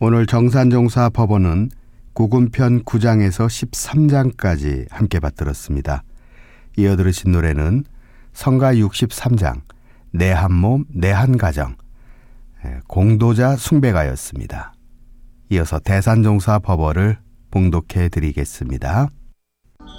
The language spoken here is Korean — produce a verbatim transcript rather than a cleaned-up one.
오늘 정산종사 법원은 구금편 구 장에서 십삼 장까지 함께 받들었습니다. 이어 들으신 노래는 성가 육십삼 장 내 한 몸 내 한 가정 공도자 숭배가였습니다. 이어서 대산종사 법어를 봉독해 드리겠습니다.